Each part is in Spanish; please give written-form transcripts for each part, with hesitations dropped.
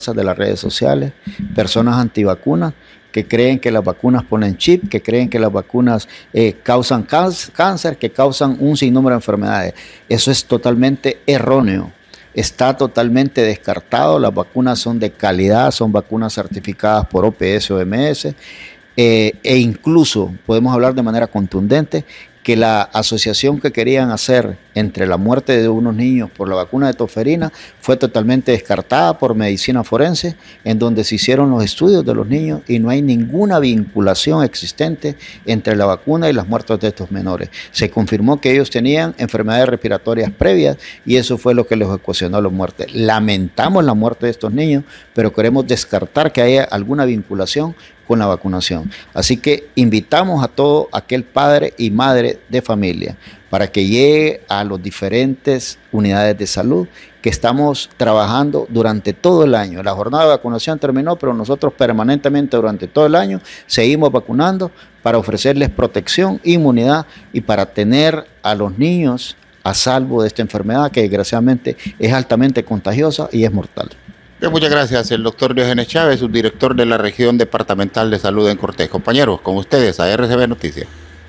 de las redes sociales, personas antivacunas que creen que las vacunas ponen chip, que creen que las vacunas causan cáncer, que causan un sinnúmero de enfermedades. Eso es totalmente erróneo. Está totalmente descartado. Las vacunas son de calidad, son vacunas certificadas por OPS, OMS, e incluso podemos hablar de manera contundente que la asociación que querían hacer entre la muerte de unos niños por la vacuna de tosferina fue totalmente descartada por medicina forense, en donde se hicieron los estudios de los niños y no hay ninguna vinculación existente entre la vacuna y las muertes de estos menores. Se confirmó que ellos tenían enfermedades respiratorias previas y eso fue lo que les ocasionó la muerte. Lamentamos la muerte de estos niños, pero queremos descartar que haya alguna vinculación con la vacunación. Así que invitamos a todo aquel padre y madre de familia para que llegue a las diferentes unidades de salud que estamos trabajando durante todo el año. La jornada de vacunación terminó, pero nosotros permanentemente durante todo el año seguimos vacunando para ofrecerles protección, inmunidad y para tener a los niños a salvo de esta enfermedad que desgraciadamente es altamente contagiosa y es mortal. Muchas gracias, el doctor Diógenes Chávez, subdirector de la Región Departamental de Salud en Cortés. Compañeros, con ustedes a RCB Noticias.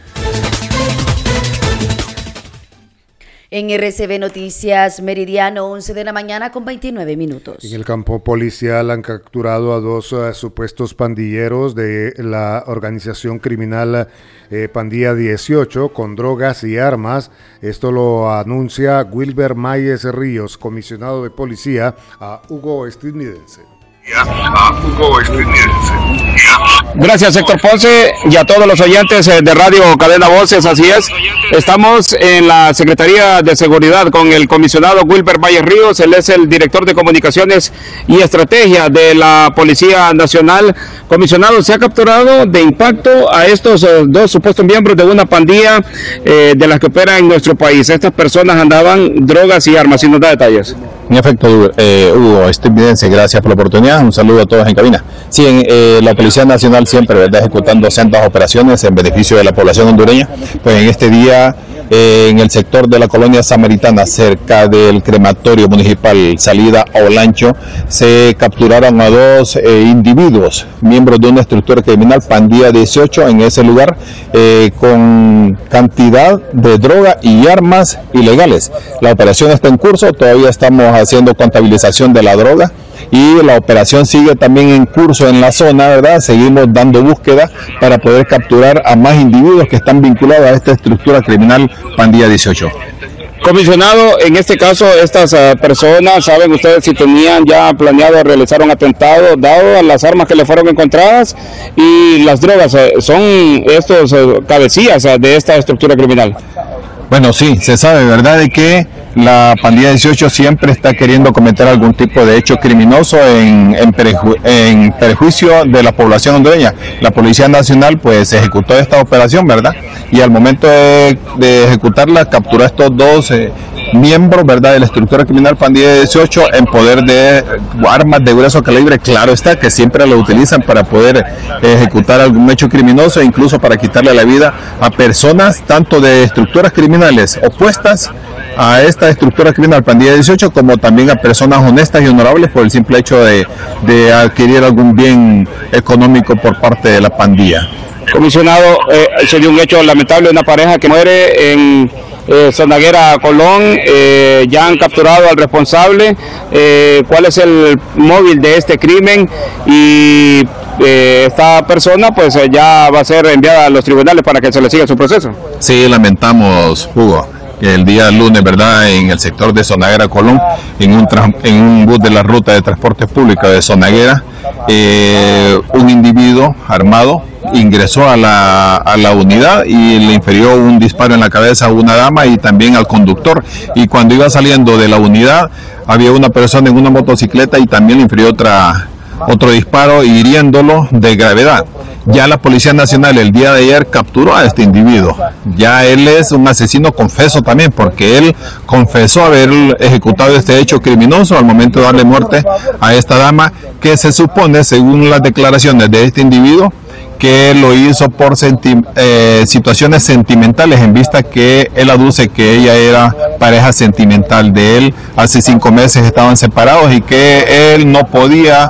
En RCB Noticias, meridiano 11 de la mañana con 29 minutos. En el campo policial han capturado a dos supuestos pandilleros de la organización criminal Pandilla 18 con drogas y armas. Esto lo anuncia Wilber Mayes Ríos, comisionado de policía, a Hugo Estadounidense. Gracias, Héctor Ponce, y a todos los oyentes de Radio Cadena Voces. Así es, estamos en la Secretaría de Seguridad con el comisionado Wilber Mayes Ríos. Él es el director de Comunicaciones y Estrategia de la Policía Nacional. Comisionado, se ha capturado de impacto a estos dos supuestos miembros de una pandilla de las que opera en nuestro país. Estas personas andaban drogas y armas. ¿Y nos da detalles? En efecto, Hugo, estadounidense, gracias por la oportunidad. Un saludo a todos en cabina. Sí, la Policía Nacional siempre, ¿verdad?, ejecutando sendas operaciones en beneficio de la población hondureña. Pues en este día, en el sector de la colonia Samaritana, cerca del crematorio municipal, salida a Olancho, se capturaron a dos individuos, miembros de una estructura criminal, Pandilla 18, en ese lugar, con cantidad de droga y armas ilegales. La operación está en curso, todavía estamos haciendo contabilización de la droga y la operación sigue también en curso en la zona, ¿verdad? Seguimos dando búsqueda para poder capturar a más individuos que están vinculados a esta estructura criminal Pandilla 18. Comisionado, en este caso, estas personas, ¿saben ustedes si tenían ya planeado realizar un atentado, dado a las armas que le fueron encontradas y las drogas? ¿Son estos cabecillas de esta estructura criminal? Bueno, sí, se sabe, ¿verdad?, de que la Pandilla 18 siempre está queriendo cometer algún tipo de hecho criminoso en perjuicio de la población hondureña. La Policía Nacional pues ejecutó esta operación, ¿verdad? Y al momento de ejecutarla capturó a estos dos miembros, ¿verdad?, de la estructura criminal Pandilla 18 en poder de armas de grueso calibre. Claro está que siempre lo utilizan para poder ejecutar algún hecho criminoso e incluso para quitarle la vida a personas tanto de estructuras criminales opuestas a esta estructura criminal Pandilla 18 como también a personas honestas y honorables por el simple hecho de adquirir algún bien económico por parte de la pandilla. Comisionado, se dio un hecho lamentable, una pareja que muere en Sonaguera, Colón. Ya han capturado al responsable. ¿Cuál es el móvil de este crimen? Y esta persona pues ya va a ser enviada a los tribunales para que se le siga su proceso. Sí, lamentamos, Hugo, que el día lunes, ¿verdad?, en el sector de Sonaguera, Colón, en un bus de la ruta de transporte público de Sonaguera, un individuo armado ingresó a la unidad y le infirió un disparo en la cabeza a una dama y también al conductor. Y cuando iba saliendo de la unidad, había una persona en una motocicleta y también le infirió otro disparo, hiriéndolo de gravedad. Ya la Policía Nacional el día de ayer capturó a este individuo. Ya él es un asesino confeso también, porque él confesó haber ejecutado este hecho criminoso al momento de darle muerte a esta dama, que se supone, según las declaraciones de este individuo, que lo hizo por situaciones sentimentales, en vista que él aduce que ella era pareja sentimental de él. Hace 5 meses estaban separados y que él no podía